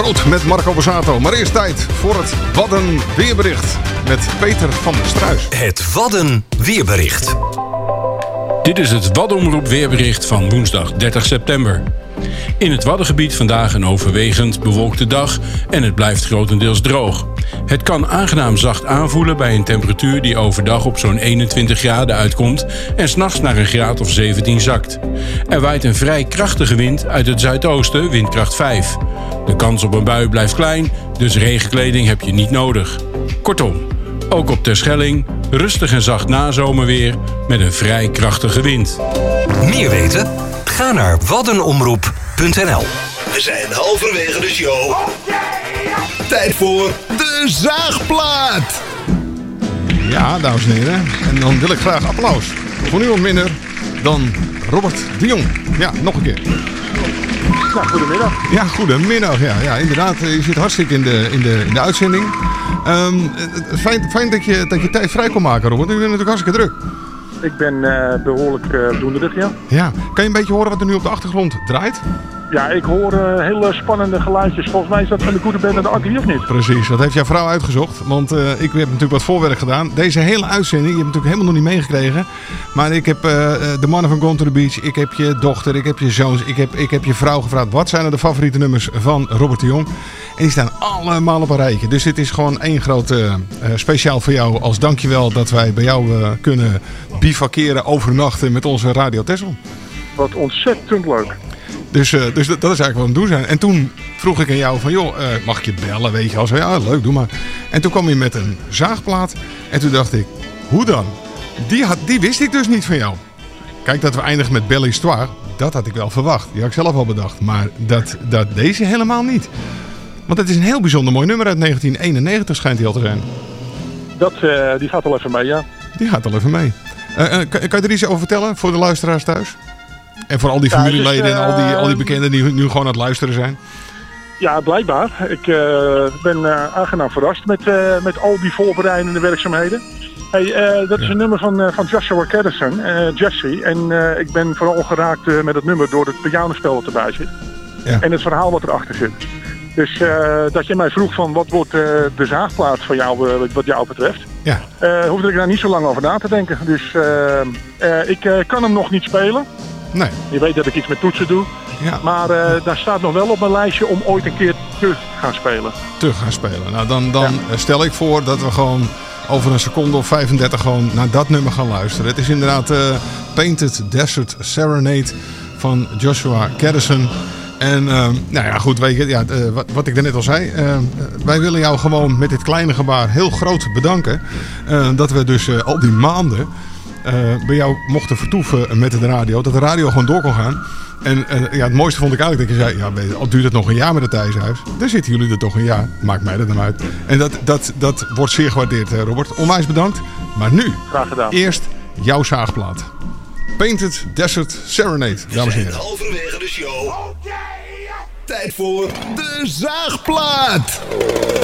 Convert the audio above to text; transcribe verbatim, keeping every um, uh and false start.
Oud met Marco Borsato. Maar eerst tijd voor het Wadden weerbericht met Peter van der Struis. Het Wadden weerbericht. Dit is het Waddenomroep weerbericht van woensdag dertig september. In het Waddengebied vandaag een overwegend bewolkte dag en het blijft grotendeels droog. Het kan aangenaam zacht aanvoelen bij een temperatuur die overdag op zo'n eenentwintig graden uitkomt en 's nachts naar een graad of zeventien zakt. Er waait een vrij krachtige wind uit het zuidoosten, windkracht vijf. De kans op een bui blijft klein, dus regenkleding heb je niet nodig. Kortom, ook op Terschelling rustig en zacht nazomerweer met een vrij krachtige wind. Meer weten? Ga naar waddenomroep punt n l. We zijn halverwege de show. Tijd voor de zaagplaat. Ja, dames en heren. En dan wil ik graag applaus voor niemand minder dan Robert de Jong. Ja, nog een keer. Nou, goedemiddag. Ja, goedemiddag. Ja, ja, inderdaad. Je zit hartstikke in de, in de, in de uitzending. Um, fijn fijn dat, je, dat je tijd vrij kon maken, Robert. U bent natuurlijk hartstikke druk. Ik ben uh, behoorlijk uh, doenderig, ja. Ja. Kan je een beetje horen wat er nu op de achtergrond draait? Ja, ik hoor uh, hele spannende geluidjes. Volgens mij is dat van de Goede Band en de Akkie, of niet? Precies, dat heeft jouw vrouw uitgezocht. Want uh, ik heb natuurlijk wat voorwerk gedaan. Deze hele uitzending, je hebt natuurlijk helemaal nog niet meegekregen. Maar ik heb uh, de mannen van Gone to the Beach. Ik heb je dochter, ik heb je zoons, ik heb, ik heb je vrouw gevraagd. Wat zijn er de favoriete nummers van Robert de Jong? En die staan allemaal op een rijtje. Dus dit is gewoon één groot uh, speciaal voor jou. Als dankjewel dat wij bij jou uh, kunnen bivakeren, overnachten met onze Radio Texel. Wat ontzettend leuk. Dus, uh, dus dat, dat is eigenlijk wat we doen zijn. En toen vroeg ik aan jou van, joh, uh, mag ik je bellen? Weet je al zo, ja, leuk, doe maar. En toen kwam je met een zaagplaat. En toen dacht ik, hoe dan? Die, had, die wist ik dus niet van jou. Kijk, dat we eindigen met Belle Histoire, dat had ik wel verwacht. Die had ik zelf al bedacht. Maar dat, dat deze helemaal niet. Want het is een heel bijzonder mooi nummer uit negentien eenennegentig, schijnt die al te zijn. Dat, uh, die gaat al even mee, ja. Die gaat al even mee. Uh, uh, kan, kan je er iets over vertellen voor de luisteraars thuis? En voor al die familieleden ja, dus, uh, en al die, al die bekenden die nu gewoon aan het luisteren zijn? Ja, blijkbaar. Ik uh, ben uh, aangenaam verrast met, uh, met al die voorbereidende werkzaamheden. Hey, uh, dat is ja. een nummer van, uh, van Joshua Caddison, uh, Jesse. En uh, ik ben vooral geraakt uh, met het nummer door het pianospel dat erbij zit. Ja. En het verhaal wat erachter zit. Dus uh, dat je mij vroeg van wat wordt uh, de zaagplaat van jou, uh, wat jou betreft. Ja. Uh, hoefde ik daar niet zo lang over na te denken. Dus uh, uh, ik uh, kan hem nog niet spelen. Nee. Je weet dat ik iets met toetsen doe. Ja. Maar uh, daar staat nog wel op mijn lijstje om ooit een keer te gaan spelen. Te gaan spelen. Nou, dan, dan ja. stel ik voor dat we gewoon over een seconde of vijfendertig gewoon naar dat nummer gaan luisteren. Het is inderdaad uh, Painted Desert Serenade van Joshua Caddison. En uh, nou ja, goed, weet je, ja, uh, wat, wat ik daarnet al zei. Uh, wij willen jou gewoon met dit kleine gebaar heel groot bedanken. Uh, dat we dus uh, al die maanden uh, bij jou mochten vertoeven met de radio. Dat de radio gewoon door kon gaan. En uh, ja, het mooiste vond ik eigenlijk dat je zei, ja, weet je, al duurt het nog een jaar met het Thijshuis. Dan zitten jullie er toch een jaar. Maakt mij dat dan uit. En dat, dat, dat wordt zeer gewaardeerd, uh, Robert. Onwijs bedankt. Maar nu, graag gedaan. Eerst jouw zaagplaat. Painted Desert Serenade, dames en heren. Halverwege de show. Tijd voor de zaagplaat.